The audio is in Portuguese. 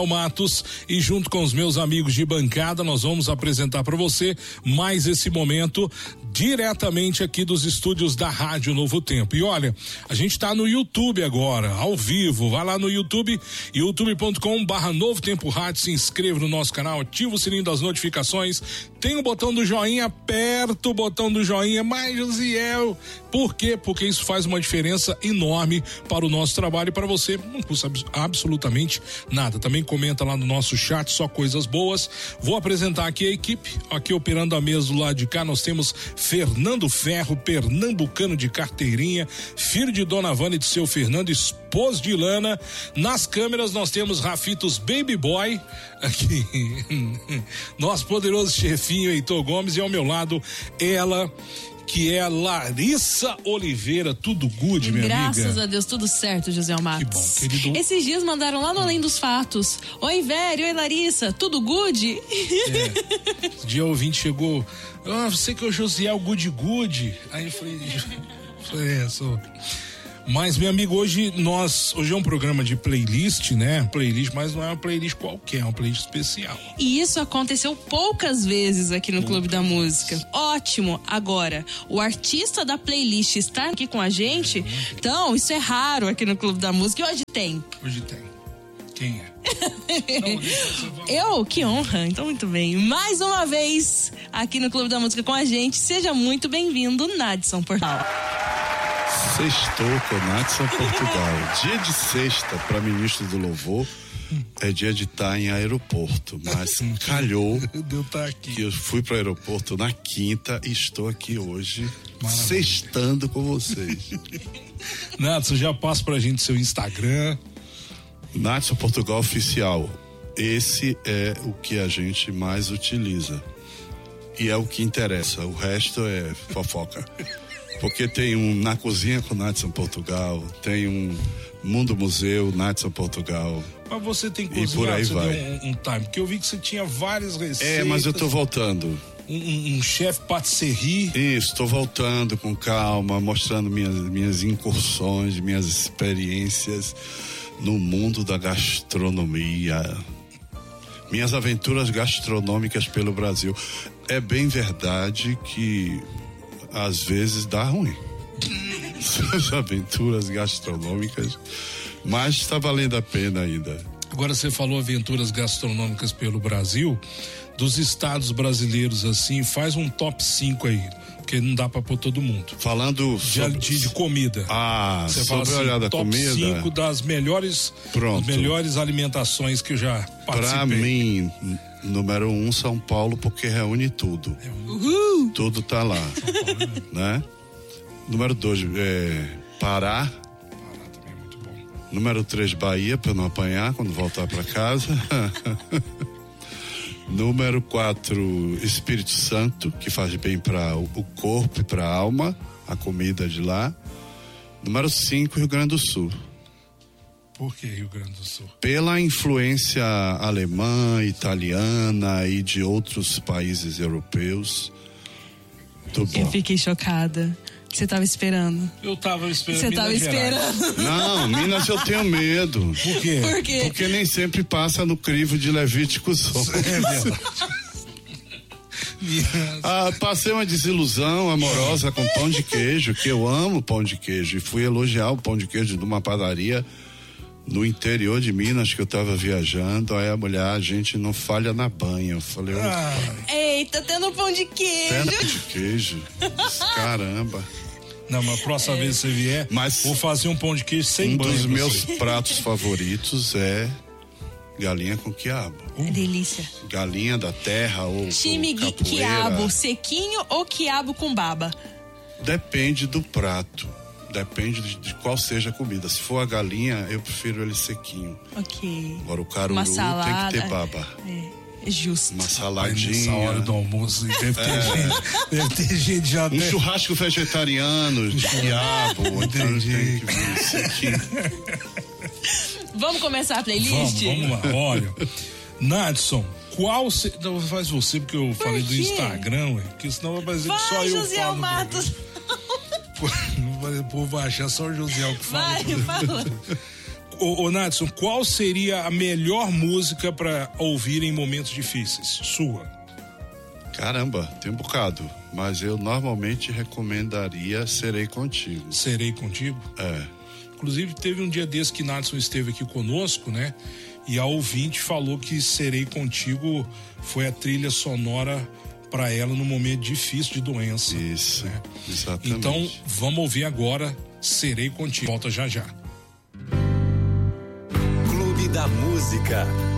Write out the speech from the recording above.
Matos, e junto com os meus amigos de bancada nós vamos apresentar para você mais esse momento diretamente aqui dos estúdios da Rádio Novo Tempo. E olha, a gente tá no YouTube agora, ao vivo. Vai lá no YouTube, youtube.com/Novo Tempo Rádio, se inscreva no nosso canal, ativa o sininho das notificações, tem o botão do joinha, aperta o botão do joinha. Mas Josiel, por quê? Porque isso faz uma diferença enorme para o nosso trabalho e para você não custa absolutamente nada. Também comenta lá no nosso chat, só coisas boas. Vou apresentar aqui a equipe, aqui operando a mesa do lado de cá, nós temos Fernando Ferro, pernambucano de carteirinha, filho de Dona Vânia e de seu Fernando, esposo de Ilana. Nas câmeras nós temos Rafitos Baby Boy, aqui, nosso poderoso chefinho Heitor Gomes, e ao meu lado ela, que é a Larissa Oliveira. Tudo good, minha amiga? Graças a Deus, tudo certo, José Matos. Que bom, querido. Esses dias mandaram lá no Além dos Fatos: oi, velho, oi, Larissa, tudo good? Esse dia o ouvinte chegou, você que é o Josiel Good. Aí eu falei, sou. Mas, meu amigo, hoje é um programa de playlist, né? Playlist, mas não é uma playlist qualquer, é uma playlist especial. E isso aconteceu poucas vezes aqui no Clube da Música. Ótimo! Agora, o artista da playlist está aqui com a gente, então isso é raro aqui no Clube da Música. E hoje tem. Quem é? Eu? Que honra! Então, muito bem. Mais uma vez aqui no Clube da Música com a gente. Seja muito bem-vindo, Nadson Portal. Sextou com Nadson Portugal. Dia de sexta para ministro do louvor é dia de estar em aeroporto, mas calhou que eu fui para o aeroporto na quinta e estou aqui hoje sextando com vocês. Nadson, já passa pra gente seu Instagram. Nadson Portugal Oficial. Esse é o que a gente mais utiliza e é o que interessa, o resto é fofoca. Porque tem um Na Cozinha com Nadson Portugal, tem um Mundo Museu Nadson Portugal. Mas você tem cozinhado, e por aí você vai. Deu um time, porque eu vi que você tinha várias receitas. Mas eu tô voltando. Um chefe patisserie. Isso, tô voltando com calma, mostrando minhas incursões, minhas experiências no mundo da gastronomia. Minhas aventuras gastronômicas pelo Brasil. É bem verdade que às vezes dá ruim essas aventuras gastronômicas, mas está valendo a pena ainda. Agora você falou aventuras gastronômicas pelo Brasil, dos estados brasileiros, assim, faz um top 5 aí, porque não dá pra pôr todo mundo. Falando de comida. Você fala assim, olhada top comida. 5 das melhores alimentações que eu já participei. Pra mim, número 1, São Paulo, porque reúne tudo. Tudo tá lá, né? Número 2, Pará. Pará também é muito bom. Número 3, Bahia, pra eu não apanhar quando voltar pra casa. Número 4, Espírito Santo, que faz bem para o corpo e para a alma, a comida de lá. Número 5, Rio Grande do Sul. Por que Rio Grande do Sul? Pela influência alemã, italiana e de outros países europeus. Muito bom. Eu fiquei chocada. Você estava esperando? Eu estava esperando. Você estava esperando? Não, Minas eu tenho medo. Por quê? Por quê? Porque nem sempre passa no crivo de Levíticos. É verdade. Passei uma desilusão amorosa com pão de queijo, que eu amo pão de queijo, e fui elogiar o pão de queijo de uma padaria no interior de Minas que eu tava viajando. Aí a gente não falha na banha. Eu falei, eita, tendo pão de queijo. Tendo pão de queijo. Caramba. Não, mas a próxima vez que você vier, vou fazer um pão de queijo sem banho. Um dos meus pratos favoritos é galinha com quiabo. Delícia. Galinha da terra ou time quiabo sequinho ou quiabo com baba? Depende do prato. Depende de qual seja a comida. Se for a galinha, eu prefiro ele sequinho. Ok. Agora o caruru tem que ter baba. É justo. Uma saladinha. Nessa hora do almoço deve ter gente já. Um churrasco vegetariano de quiabo. Entendi. Vamos começar a playlist? Vamos lá. Olha, Nadson, não, faz você, porque eu falei do Instagram, porque senão vai parecer que só eu José falo. Matos. O povo vai achar só o Josiel que fala. Vai, fala. Ô Nadson, qual seria a melhor música para ouvir em momentos difíceis? Sua? Caramba, tem um bocado. Mas eu normalmente recomendaria Serei Contigo. Serei Contigo? É. Inclusive, teve um dia desse que Nadson esteve aqui conosco, né? E a ouvinte falou que Serei Contigo foi a trilha sonora para ela no momento difícil de doença. Isso, né? Exatamente. Então, vamos ouvir agora Serei Contigo. Volta já já. Clube da Música.